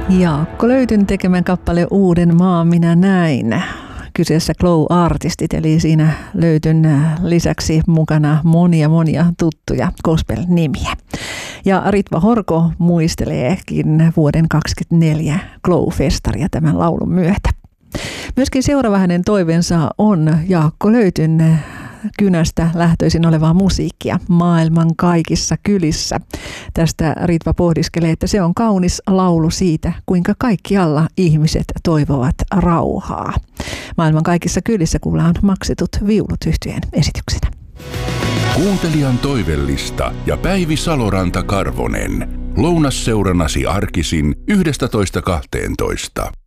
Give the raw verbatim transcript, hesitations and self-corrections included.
Jaakko Löytyn tekemän kappale Uuden maan minä näin. Kyseessä Glow-artistit, eli siinä Löytyn lisäksi mukana monia monia tuttuja gospel-nimiä. Ja Ritva Horko muisteleekin vuoden kaksikymmentäneljä Glow-festaria tämän laulun myötä. Myöskin seuraava hänen toiveensa on Jaakko Löytyn kynästä lähtöisin olevaa musiikkia maailman kaikissa kylissä. Tästä Ritva pohdiskelee, että se on kaunis laulu siitä, kuinka kaikkialla ihmiset toivovat rauhaa. Maailman kaikissa kylissä kuullaan maksetut viulut yhtyeen esityksenä. Kuuntelijan toivellista ja Päivi Saloranta Karvonen. Lounasseurannasi arkisin yhdestätoista kahteentoista.